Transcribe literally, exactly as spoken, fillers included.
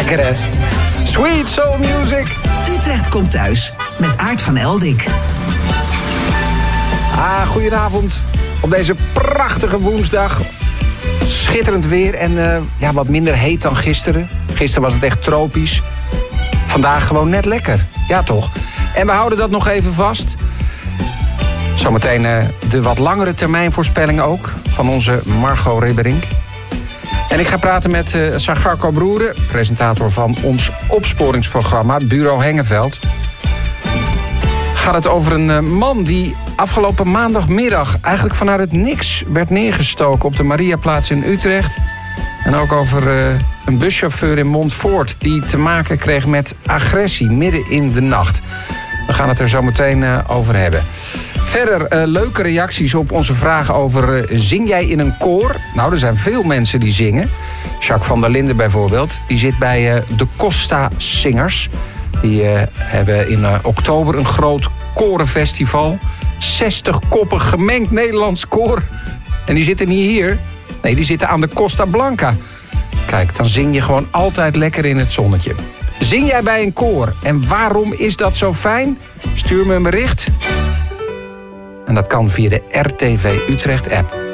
Lekker hè? Sweet soul music. Utrecht komt thuis met Aart van Eldik. Ah, goedenavond op deze prachtige woensdag. Schitterend weer en uh, ja, wat minder heet dan gisteren. Gisteren was het echt tropisch. Vandaag gewoon net lekker. Ja, toch? En we houden dat nog even vast. Zometeen uh, de wat langere termijn voorspellingen ook van onze Margot Ribberink. En ik ga praten met uh, Sagarco Broeren, presentator van ons opsporingsprogramma Bureau Hengeveld. Gaat het over een uh, man die afgelopen maandagmiddag eigenlijk vanuit het niks werd neergestoken op de Mariaplaats in Utrecht. En ook over uh, een buschauffeur in Montfort die te maken kreeg met agressie midden in de nacht. We gaan het er zo meteen uh, over hebben. Verder uh, leuke reacties op onze vraag over uh, zing jij in een koor? Nou, er zijn veel mensen die zingen. Jacques van der Linden bijvoorbeeld, die zit bij uh, de Costa Singers. Die uh, hebben in uh, oktober een groot korenfestival. zestig koppen gemengd Nederlands koor. En die zitten niet hier. Nee, die zitten aan de Costa Blanca. Kijk, dan zing je gewoon altijd lekker in het zonnetje. Zing jij bij een koor? En waarom is dat zo fijn? Stuur me een bericht. En dat kan via de R T V Utrecht app.